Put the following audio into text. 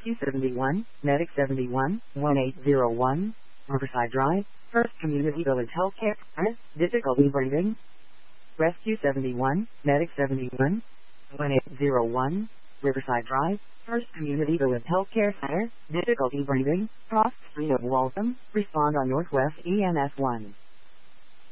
Rescue 71, Medic 71, 1801, Riverside Drive, First Community Village Healthcare, difficulty breathing. Rescue 71, Medic 71, 1801, Riverside Drive, First Community Village Healthcare Center, difficulty breathing, cross street of Waltham, respond on Northwest EMS 1.